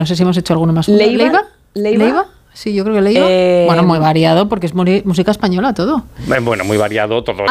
No sé si hemos hecho alguno más. ¿Leiva? ¿Leiva? Sí, yo creo que Leiva. Bueno, muy variado porque es música española todo. Bueno, muy variado todo.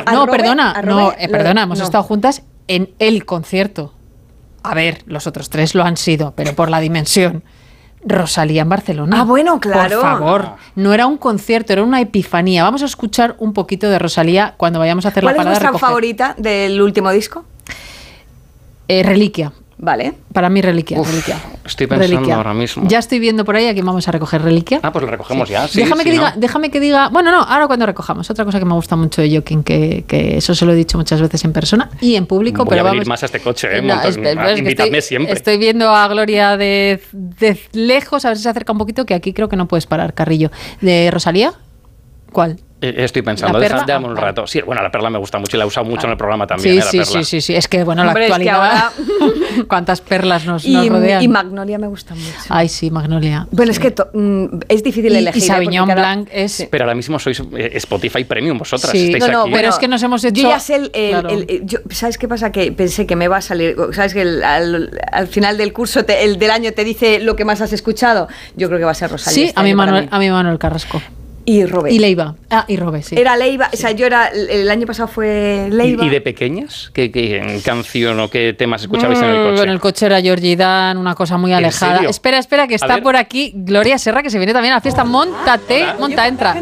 Perdona, hemos estado juntas en el concierto. A ver, los otros tres lo han sido, pero por la dimensión. Rosalía en Barcelona. Ah, bueno, claro. Por favor, no era un concierto, era una epifanía. Vamos a escuchar un poquito de Rosalía cuando vayamos a hacer la parada. ¿Cuál es vuestra favorita del último disco? Reliquia. Vale. Para mí Reliquia. Estoy pensando ahora mismo. Ya estoy viendo por ahí a quién vamos a recoger Reliquia. Ah, pues lo recogemos ya. Sí, déjame que diga. Bueno, no, ahora cuando recojamos. Otra cosa que me gusta mucho de Joaquín, que eso se lo he dicho muchas veces en persona y en público. Voy pero a venir más a este coche, invítame siempre. Estoy viendo a Gloria de lejos, a ver si se acerca un poquito, que aquí creo que no puedes parar, Carrillo. ¿De Rosalía? ¿Cuál? Estoy pensando, déjame un rato. Sí, bueno, la Perla me gusta mucho y la he usado mucho en el programa también. Sí. Es que, bueno, la actualidad. Es que ahora... ¿Cuántas perlas nos rodean? Y Magnolia me gusta mucho. Ay, sí, Magnolia. Bueno, es que es difícil elegir. Y Sauvignon Blanc es... Sí. Pero ahora mismo sois Spotify Premium vosotras. Sí, estáis aquí. Pero es que nos hemos hecho... Yo ya sé ¿sabes qué pasa? Que pensé que me va a salir... ¿Sabes que al final del curso, el del año, te dice lo que más has escuchado? Yo creo que va a ser Rosalía. Sí, a mí Manuel Carrasco. Y Robé. Y Leiva. Y Robé, sí. Era Leiva, o sea, el año pasado fue Leiva. ¿Y de pequeñas? ¿Qué canción o qué temas escuchabais en el coche? En el coche era Georgie Dan, una cosa muy alejada. Espera, que está por aquí Gloria Serra, que se viene también a la fiesta. Móntate, entra.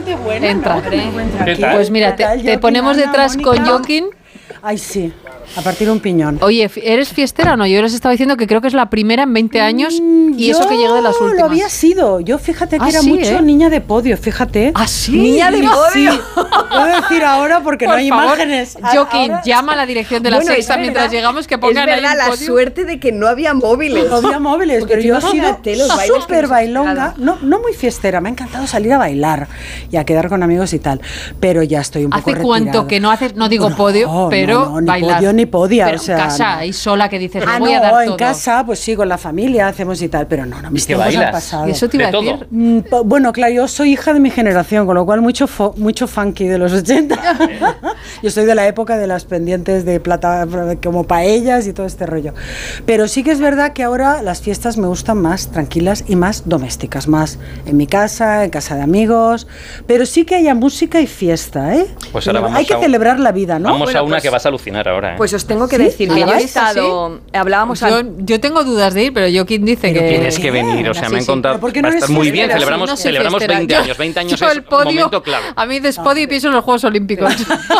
Pues mira, te ponemos detrás con Joaquín. Ay, sí. A partir de un piñón. Oye, ¿eres fiestera o no? Yo les estaba diciendo que creo que es la primera en 20 años y eso que llega de las últimas. Lo había sido. Yo fíjate que era mucho niña de podio, fíjate. ¿Ah, sí? Niña de podio. Sí. Puedo decir ahora porque no hay imágenes. Joaquín, llama a la dirección de la sexta mientras llegamos que pongan ahí un podio. Es verdad, la suerte de que no había móviles. No había móviles, pero yo he sido súper bailonga. No muy fiestera, me ha encantado salir a bailar y a quedar con amigos y tal. Pero ya estoy un poco retirada. ¿Hace cuánto que no haces, no digo podio, pero ni bailar? Podio ni podia, pero o sea, en casa, ahí sola, que dices, me voy a dar todo. En casa, pues sí, con la familia hacemos y tal, pero no, mis tiempos han pasado. ¿Y eso te iba a decir? Bueno, claro, yo soy hija de mi generación, con lo cual mucho funky de los 80. Yo soy de la época de las pendientes de plata, como paellas y todo este rollo. Pero sí que es verdad que ahora las fiestas me gustan más tranquilas y más domésticas, más en mi casa, en casa de amigos, pero sí que haya música y fiesta, ¿eh? Pues ahora hay que celebrar la vida, ¿no? Vamos a una que vas a alucinar ahora, ¿eh? Pues os tengo que decir que yo he estado... Hablábamos yo tengo dudas de ir, pero Joaquín dice que... Tienes que venir, o sea, me han contado... Va a estar muy bien, celebramos 20 años. 20 años es un momento clave. A mí de podio pienso en los Juegos Olímpicos.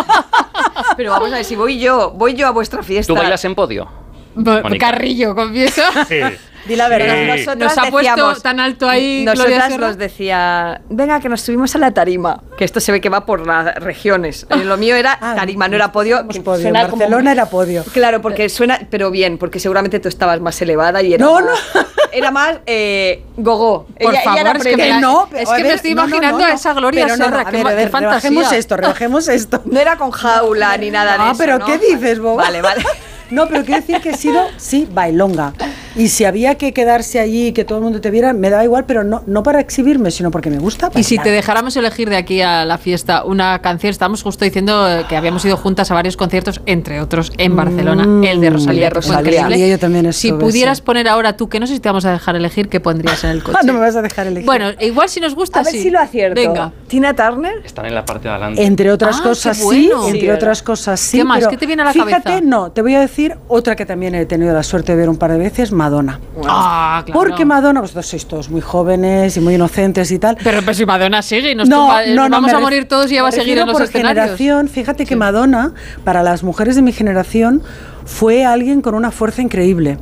Pero vamos a ver, si voy yo a vuestra fiesta... ¿Tú bailas en podio? Carrillo, confieso. Sí. Di la verdad. Nos ha puesto tan alto ahí. Nosotras nos decía, venga, que nos subimos a la tarima. Que esto se ve que va por las regiones. Lo mío era tarima, no era podio. En Barcelona era podio. Claro, porque suena, pero bien, porque seguramente tú estabas más elevada y era era más gogó. Por favor, ella es que me estoy imaginando a esa Gloria Serra. Qué rebajemos esto. No era con jaula ni nada de eso. Pero ¿qué dices, boba? Vale. No, pero quiero decir que he sido, bailonga. Y si había que quedarse allí y que todo el mundo te viera, me daba igual, pero no para exhibirme, sino porque me gusta bailar. Y si te dejáramos elegir de aquí a la fiesta una canción, estábamos justo diciendo que habíamos ido juntas a varios conciertos, entre otros en Barcelona, el de Rosalía. Yo también estuve, si pudieras poner ahora tú, que no sé si te vamos a dejar elegir, ¿qué pondrías en el coche? No me vas a dejar elegir. Bueno, igual si nos gusta, a ver si lo acierto. Venga. ¿Tina Turner? Están en la parte de adelante. Entre otras cosas, bueno. otras cosas, sí. ¿Qué más? ¿Qué te viene a la cabeza? Fíjate, te voy a decir otra que también he tenido la suerte de ver un par de veces, Madonna. Claro. Porque Madonna, vosotros sois todos muy jóvenes y muy inocentes y tal. Pero si Madonna sigue y nos vamos a morir todos y ella va a seguir en los escenarios. Fíjate que Madonna, para las mujeres de mi generación, fue alguien con una fuerza increíble.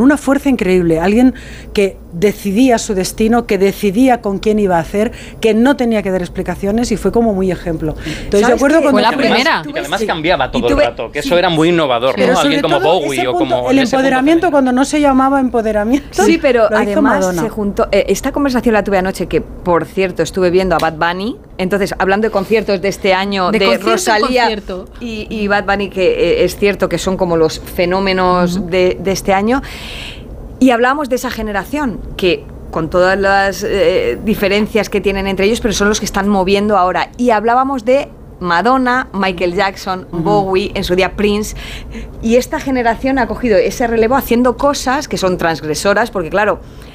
Alguien que decidía su destino, que decidía con quién iba a hacer, que no tenía que dar explicaciones y fue como muy ejemplo. Entonces yo acuerdo fue la primera. Y que además cambiaba todo el rato, que eso era muy innovador, ¿no? Alguien como Bowie o como... El empoderamiento cuando no se llamaba empoderamiento. Sí, pero además se juntó... Esta conversación la tuve anoche, que por cierto estuve viendo a Bad Bunny, entonces hablando de conciertos de este año, de Rosalía y Bad Bunny, que es cierto que son como los fenómenos de este año. Y hablábamos de esa generación que con todas las diferencias que tienen entre ellos, pero son los que están moviendo ahora. Y hablábamos de Madonna, Michael Jackson, Bowie, en su día Prince, y esta generación ha cogido ese relevo haciendo cosas que son transgresoras, porque claro,